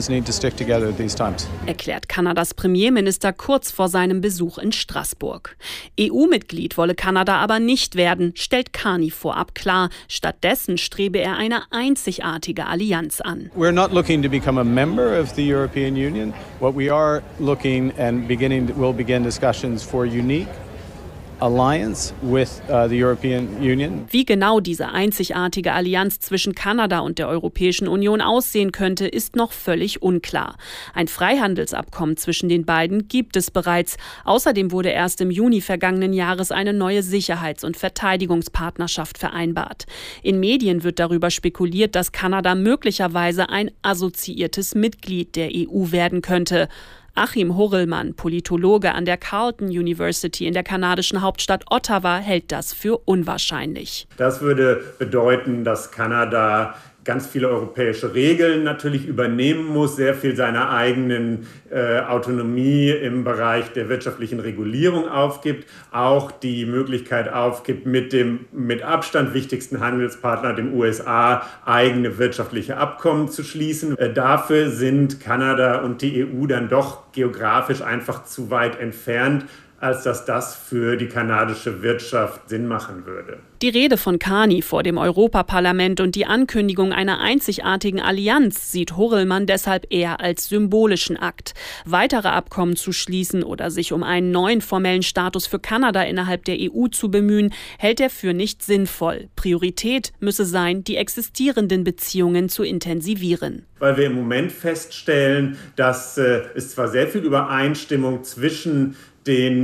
erklärt Kanadas Premierminister kurz vor seinem Besuch in Straßburg. EU-Mitglied wolle Kanada aber nicht werden, stellt Carney vorab klar. Stattdessen strebe er eine einzigartige Allianz an. We're not looking to become a member of the European Union. What we are looking and will begin discussions for unique alliance with the European Union. Wie genau diese einzigartige Allianz zwischen Kanada und der Europäischen Union aussehen könnte, ist noch völlig unklar. Ein Freihandelsabkommen zwischen den beiden gibt es bereits. Außerdem wurde erst im Juni vergangenen Jahres eine neue Sicherheits- und Verteidigungspartnerschaft vereinbart. In Medien wird darüber spekuliert, dass Kanada möglicherweise ein assoziiertes Mitglied der EU werden könnte. Achim Hurrellmann, Politologe an der Carleton University in der kanadischen Hauptstadt Ottawa, hält das für unwahrscheinlich. Das würde bedeuten, dass Kanada ganz viele europäische Regeln natürlich übernehmen muss, sehr viel seiner eigenen Autonomie im Bereich der wirtschaftlichen Regulierung aufgibt, auch die Möglichkeit aufgibt, mit dem mit Abstand wichtigsten Handelspartner, dem USA, eigene wirtschaftliche Abkommen zu schließen. Dafür sind Kanada und die EU dann doch geografisch einfach zu weit entfernt, als dass das für die kanadische Wirtschaft Sinn machen würde. Die Rede von Carney vor dem Europaparlament und die Ankündigung einer einzigartigen Allianz sieht Hurrellmann deshalb eher als symbolischen Akt. Weitere Abkommen zu schließen oder sich um einen neuen formellen Status für Kanada innerhalb der EU zu bemühen, hält er für nicht sinnvoll. Priorität müsse sein, die existierenden Beziehungen zu intensivieren. Weil wir im Moment feststellen, dass es zwar sehr viel Übereinstimmung zwischen den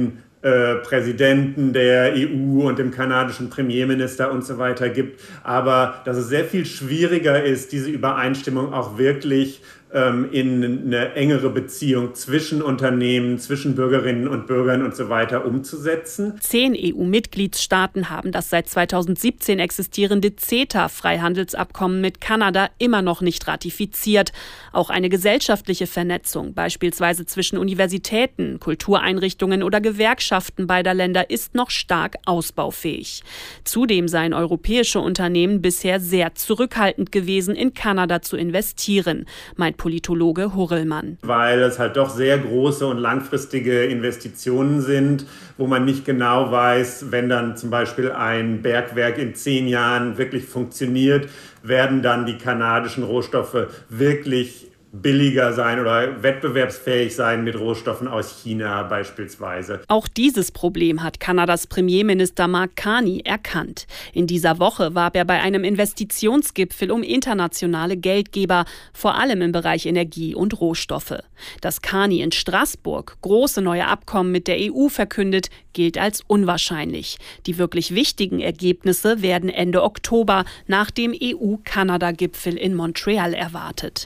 Präsidenten der EU und dem kanadischen Premierminister und so weiter gibt, aber dass es sehr viel schwieriger ist, diese Übereinstimmung auch wirklich in eine engere Beziehung zwischen Unternehmen, zwischen Bürgerinnen und Bürgern und so weiter umzusetzen. 10 EU-Mitgliedstaaten haben das seit 2017 existierende CETA-Freihandelsabkommen mit Kanada immer noch nicht ratifiziert. Auch eine gesellschaftliche Vernetzung, beispielsweise zwischen Universitäten, Kultureinrichtungen oder Gewerkschaften beider Länder, ist noch stark ausbaufähig. Zudem seien europäische Unternehmen bisher sehr zurückhaltend gewesen, in Kanada zu investieren, meint Politologe Hurrellmann. Weil es halt doch sehr große und langfristige Investitionen sind, wo man nicht genau weiß, wenn dann zum Beispiel ein Bergwerk in 10 Jahren wirklich funktioniert, werden dann die kanadischen Rohstoffe wirklich billiger sein oder wettbewerbsfähig sein mit Rohstoffen aus China beispielsweise. Auch dieses Problem hat Kanadas Premierminister Mark Carney erkannt. In dieser Woche warb er bei einem Investitionsgipfel um internationale Geldgeber, vor allem im Bereich Energie und Rohstoffe. Dass Carney in Straßburg große neue Abkommen mit der EU verkündet, gilt als unwahrscheinlich. Die wirklich wichtigen Ergebnisse werden Ende Oktober nach dem EU-Kanada-Gipfel in Montreal erwartet.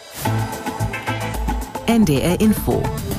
NDR Info.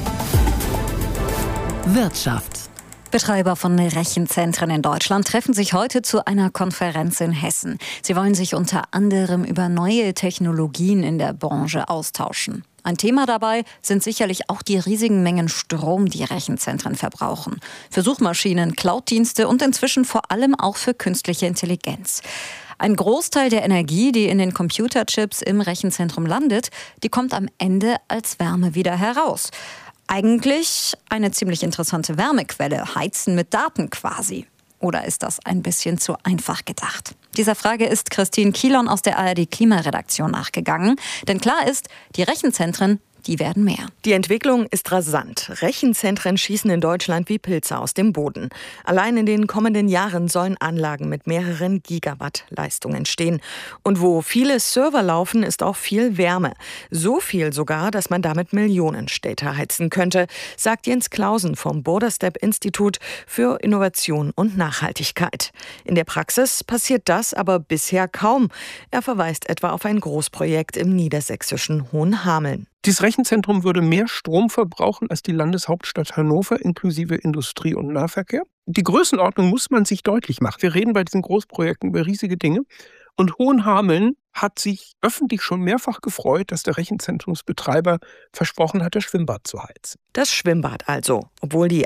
Wirtschaft. Betreiber von Rechenzentren in Deutschland treffen sich heute zu einer Konferenz in Hessen. Sie wollen sich unter anderem über neue Technologien in der Branche austauschen. Ein Thema dabei sind sicherlich auch die riesigen Mengen Strom, die Rechenzentren verbrauchen. Für Suchmaschinen, Cloud-Dienste und inzwischen vor allem auch für künstliche Intelligenz. Ein Großteil der Energie, die in den Computerchips im Rechenzentrum landet, die kommt am Ende als Wärme wieder heraus. Eigentlich eine ziemlich interessante Wärmequelle, heizen mit Daten quasi. Oder ist das ein bisschen zu einfach gedacht? Dieser Frage ist Christine Kielon aus der ARD-Klimaredaktion nachgegangen. Denn klar ist, die Rechenzentren, die werden mehr. Die Entwicklung ist rasant. Rechenzentren schießen in Deutschland wie Pilze aus dem Boden. Allein in den kommenden Jahren sollen Anlagen mit mehreren Gigawatt Leistung entstehen. Und wo viele Server laufen, ist auch viel Wärme. So viel sogar, dass man damit Millionen Städte heizen könnte, sagt Jens Clausen vom Borderstep-Institut für Innovation und Nachhaltigkeit. In der Praxis passiert das aber bisher kaum. Er verweist etwa auf ein Großprojekt im niedersächsischen Hohenhameln. Dieses Rechenzentrum würde mehr Strom verbrauchen als die Landeshauptstadt Hannover inklusive Industrie- und Nahverkehr. Die Größenordnung muss man sich deutlich machen. Wir reden bei diesen Großprojekten über riesige Dinge. Und Hohenhameln hat sich öffentlich schon mehrfach gefreut, dass der Rechenzentrumsbetreiber versprochen hat, das Schwimmbad zu heizen. Das Schwimmbad also. Obwohl die